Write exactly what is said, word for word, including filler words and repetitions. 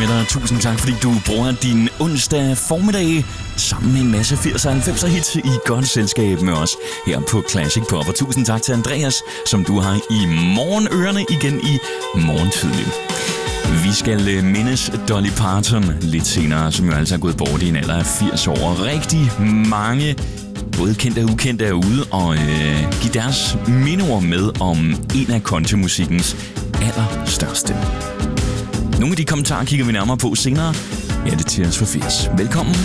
med dig. Tusind tak, fordi du bruger din onsdag formiddag sammen med en masse firs og halvfemser hits i godt selskab med os her på Classic Pop. Og tusind tak til Andreas, som du har i morgenørerne igen i morgentidlig. Vi skal mindes Dolly Parton lidt senere, som jo altså er gået bort i en alder af firs år. Rigtig mange både kendte og ukendte er ude og øh, give deres mindeord med om en af countrymusikkens allerstørste. Nogle af de kommentarer kigger vi nærmere på senere. Ja, det er Tears for Fears. Velkommen.